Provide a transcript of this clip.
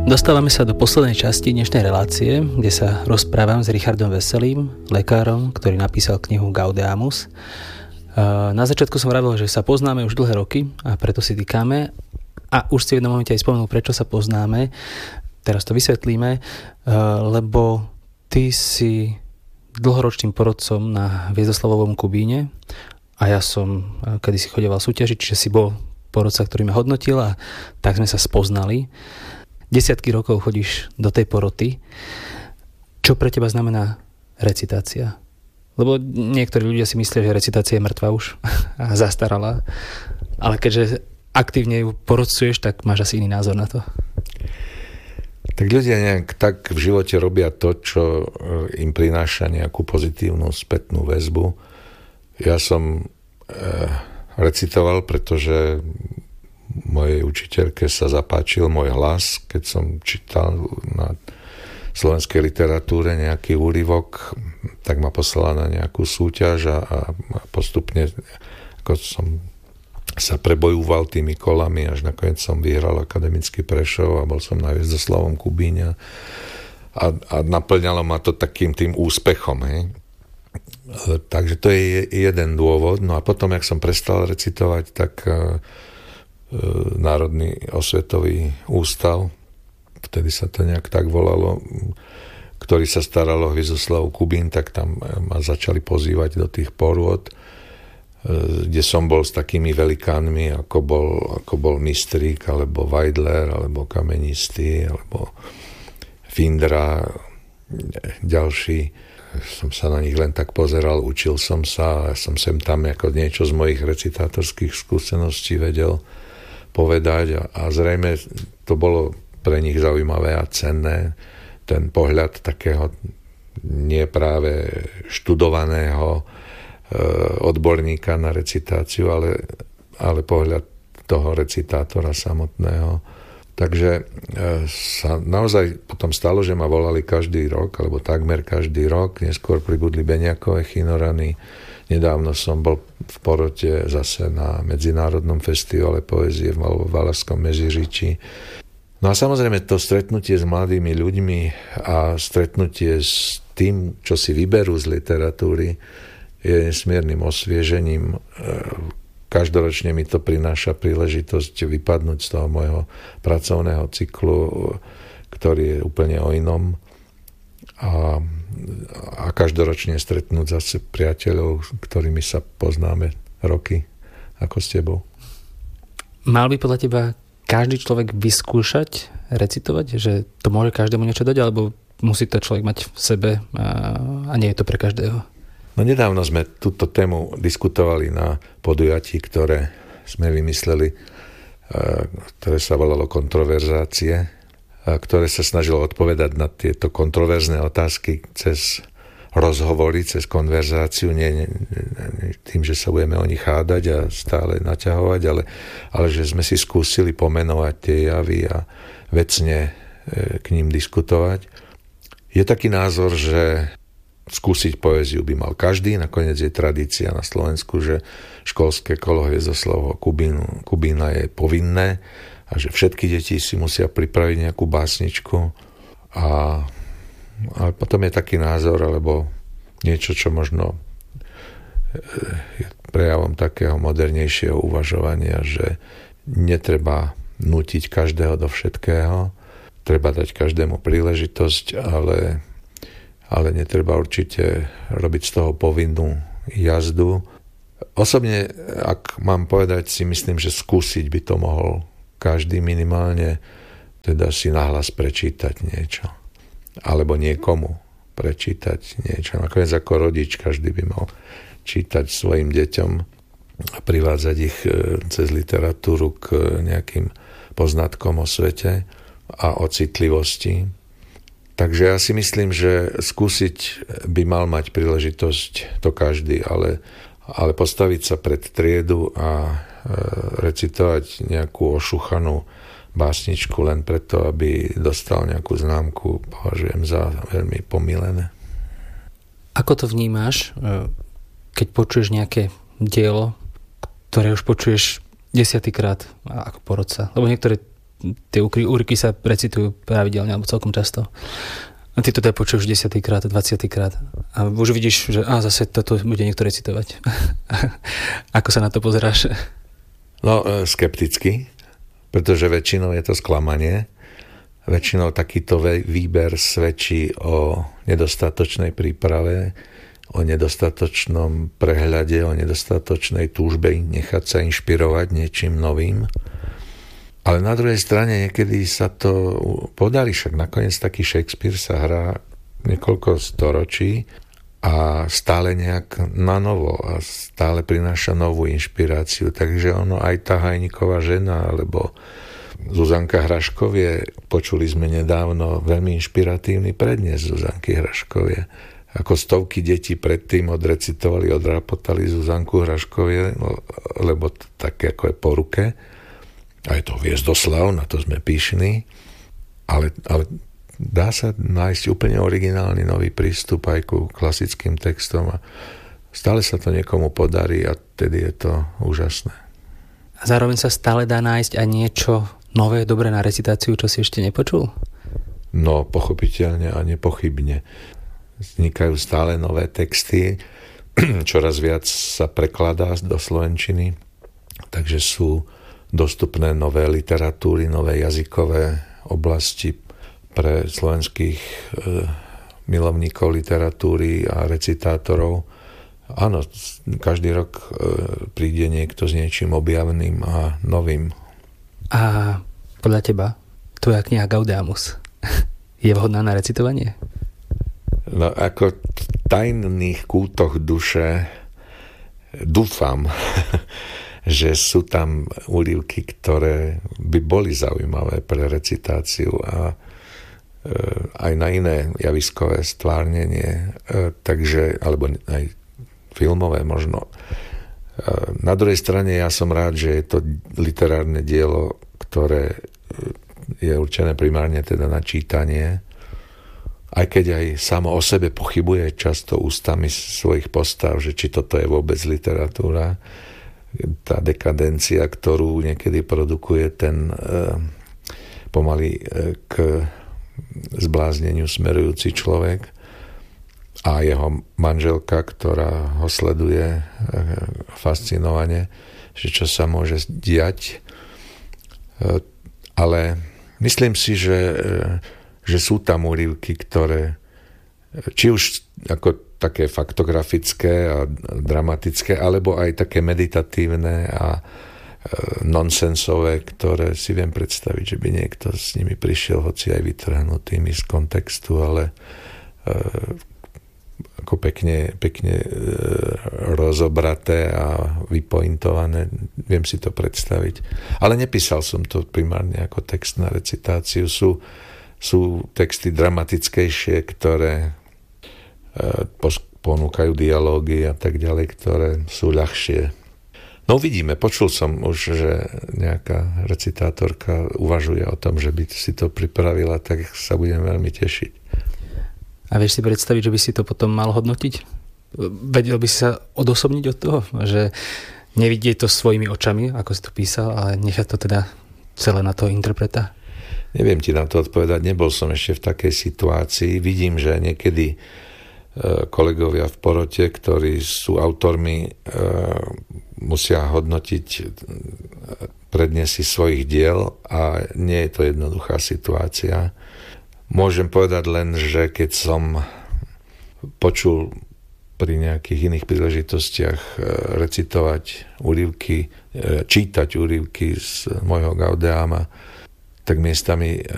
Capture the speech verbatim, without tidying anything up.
Dostávame sa do poslednej časti dnešnej relácie, kde sa rozprávam s Richardom Veselým, lekárom, ktorý napísal knihu Gaudeamus. Na začiatku som vravel, že sa poznáme už dlhé roky a preto si týkame. A už si v jednom momente aj spomenul, prečo sa poznáme. Teraz to vysvetlíme, lebo ty si dlhoročným porodcom na Viezdoslavovom Kubíne a ja som kedysi chodeval súťažiť, čiže si bol porodca, ktorý ma hodnotil a tak sme sa spoznali. Desiatky rokov chodíš do tej poroty. Čo pre teba znamená recitácia? Lebo niektorí ľudia si myslia, že recitácia je mŕtva už a zastarala. Ale keďže aktívne ju porodcuješ, tak máš asi iný názor na to. Tak ľudia nejak tak v živote robia to, čo im prináša nejakú pozitívnu spätnú väzbu. Ja som e, recitoval, pretože mojej učiteľke sa zapáčil môj hlas, keď som čítal na slovenskej literatúre nejaký úryvok, tak ma poslala na nejakú súťaž a, a postupne ako som sa prebojúval tými kolami, až nakoniec som vyhral akademický Prešov a bol som na Viezdoslavom Kubíne a, a naplňalo ma to takým tým úspechom. Hej. Takže to je jeden dôvod. No a potom, jak som prestal recitovať, tak Národný osvetový ústav, vtedy sa to nejak tak volalo, ktorý sa staral o Viezdoslav Kubín, tak tam ma začali pozývať do tých porôd, kde som bol s takými velikánmi, ako bol, ako bol Mistrík, alebo Weidler, alebo Kamenistý, alebo Findra, ďalší. Som sa na nich len tak pozeral, učil som sa a som sem tam ako niečo z mojich recitátorských skúseností vedel povedať a, a zrejme to bolo pre nich zaujímavé a cenné. Ten pohľad takého nie práve študovaného e, odborníka na recitáciu, ale, ale pohľad toho recitátora samotného. Takže e, sa naozaj potom stalo, že ma volali každý rok, alebo takmer každý rok. Neskôr pribudli Beniakové Chinorany. Nedávno som bol v porote zase na Medzinárodnom festivale poézie v Valašskom Meziříčí. No a samozrejme to stretnutie s mladými ľuďmi a stretnutie s tým, čo si vyberú z literatúry, je nesmiernym osviežením. Každoročne mi to prináša príležitosť vypadnúť z toho môjho pracovného cyklu, ktorý je úplne o inom. A, a každoročne stretnúť zase priateľov, ktorými sa poznáme roky, ako s tebou. Mal by podľa teba každý človek vyskúšať recitovať? Že to môže každému niečo dať, alebo musí to človek mať v sebe a, a nie je to pre každého? No nedávno sme túto tému diskutovali na podujatí, ktoré sme vymysleli, ktoré sa volalo Kontroverzácie, ktoré sa snažilo odpovedať na tieto kontroverzné otázky cez rozhovory, cez konverzáciu, nie, nie, nie tým, že sa budeme o nich hádať a stále naťahovať, ale, ale že sme si skúsili pomenovať tie javy a vecne k ním diskutovať. Je taký názor, že skúsiť poéziu by mal každý, nakoniec je tradícia na Slovensku, že školské kolo Hviezdoslavovho Kubína je povinné, a že všetky deti si musia pripraviť nejakú básničku a, a potom je taký názor alebo niečo, čo možno je prejavom takého modernejšieho uvažovania, že netreba nútiť každého do všetkého, treba dať každému príležitosť, ale, ale netreba určite robiť z toho povinnú jazdu. Osobne, ak mám povedať, si myslím, že skúsiť by to mohol každý minimálne, teda si nahlas prečítať niečo. Alebo niekomu prečítať niečo. Nakoniec ako rodič každý by mal čítať svojim deťom a privádzať ich cez literatúru k nejakým poznatkom o svete a o citlivosti. Takže ja si myslím, že skúsiť by mal mať príležitosť to každý, ale, ale postaviť sa pred triedu a recitovať nejakú ošuchanú básničku len preto, aby dostal nejakú známku, považujem za veľmi pomílené. Ako to vnímáš, keď počuješ nejaké dielo, ktoré už počuješ desiatýkrát ako porodca? Lebo niektoré tie úryvky sa recitujú pravidelne alebo celkom často. A ty to teda počuješ desiatýkrát, dvadsiatýkrát. A už vidíš, že á, zase toto bude niekto recitovať. Ako sa na to pozeráš? No, skepticky, pretože väčšinou je to sklamanie. Väčšinou takýto výber svedčí o nedostatočnej príprave, o nedostatočnom prehľade, o nedostatočnej túžbe nechať sa inšpirovať niečím novým. Ale na druhej strane niekedy sa to podarí, však nakoniec taký Shakespeare sa hrá niekoľko storočí a stále nejak na novo a stále prináša novú inšpiráciu. Takže ono aj tá Hajníková žena, alebo Zuzanka Hraškovie, počuli sme nedávno veľmi inšpiratívny prednes Zuzanky Hraškovie. Ako stovky detí predtým odrecitovali, odrapotali Zuzanku Hraškovie, lebo také ako je po ruke. A je to Hviezdoslav, na to sme pyšní. Ale, ale dá sa nájsť úplne originálny nový prístup aj ku klasickým textom a stále sa to niekomu podarí a tedy je to úžasné. A zároveň sa stále dá nájsť aj niečo nové, dobré na recitáciu, čo si ešte nepočul? No, pochopiteľne a nepochybne. Vznikajú stále nové texty, čoraz viac sa prekladá do slovenčiny, takže sú dostupné nové literatúry, nové jazykové oblasti pre slovenských e, milovníkov literatúry a recitátorov. Áno, každý rok e, príde niekto s niečím objavným a novým. A podľa teba tvoja kniha Gaudeamus je vhodná na recitovanie? No ako v tajných kútoch duše dúfam, že sú tam úryvky, ktoré by boli zaujímavé pre recitáciu a aj na iné javiskové stvárnenie, takže, alebo aj filmové možno. Na druhej strane ja som rád, že je to literárne dielo, ktoré je určené primárne teda na čítanie, aj keď aj samo o sebe pochybuje často ústami svojich postav, že či toto je vôbec literatúra. Tá dekadencia, ktorú niekedy produkuje ten pomaly k zblázneniu smerujúci človek a jeho manželka, ktorá ho sleduje fascinovane, že čo sa môže diať. Ale myslím si, že, že sú tam úryvky, ktoré či už ako také faktografické a dramatické, alebo aj také meditatívne a nonsensové, ktoré si viem predstaviť, že by niekto s nimi prišiel, hoci aj vytrhnutými z kontextu, ale ako pekne, pekne rozobraté a vypointované. Viem si to predstaviť. Ale nepísal som to primárne ako text na recitáciu. Sú, sú texty dramatickejšie, ktoré ponúkajú dialógy a tak ďalej, ktoré sú ľahšie. No uvidíme. Počul som už, že nejaká recitátorka uvažuje o tom, že by si to pripravila, tak sa budem veľmi tešiť. A vieš si predstaviť, že by si to potom mal hodnotiť? Vedel by si sa odosobniť od toho? Že nevidieť to svojimi očami, ako si to písal, ale nechať to teda celé na toho interpreta? Neviem ti na to odpovedať. Nebol som ešte v takej situácii. Vidím, že niekedy kolegovia v porote, ktorí sú autormi, musia hodnotiť prednesy svojich diel a nie je to jednoduchá situácia. Môžem povedať len, že keď som počul pri nejakých iných príležitostiach recitovať úryvky, čítať úryvky z môjho Gaudeama, tak miestami